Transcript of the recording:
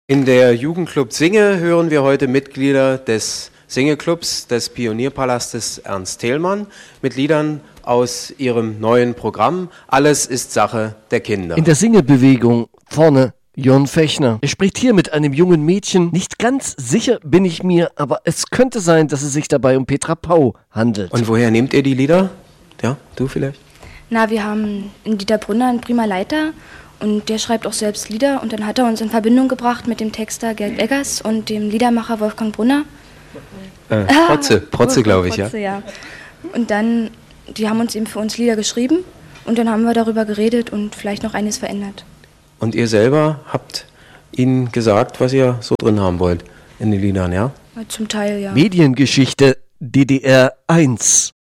In der Jugendclub Singe hören wir heute Mitglieder des Singeclubs des Pionierpalastes Ernst Thälmann mit Liedern aus ihrem neuen Programm Alles ist Sache der Kinder. In der Singebewegung vorne Jon Fechner. Er spricht hier mit einem jungen Mädchen. Nicht ganz sicher bin ich mir, aber es könnte sein, dass es sich dabei um Petra Pau handelt. Und woher nehmt ihr die Lieder? Ja, du vielleicht? Na, wir haben in Dieter Brunner einen prima Leiter und der schreibt auch selbst Lieder und dann hat er uns in Verbindung gebracht mit dem Texter Gerd Eggers und dem Liedermacher Wolfgang Brunner. Protze glaube ich, Protze, ja. Und dann, die haben uns eben für uns Lieder geschrieben und dann haben wir darüber geredet und vielleicht noch eines verändert. Und ihr selber habt ihnen gesagt, was ihr so drin haben wollt in den Liedern, ja? Zum Teil, ja. Mediengeschichte DDR 1.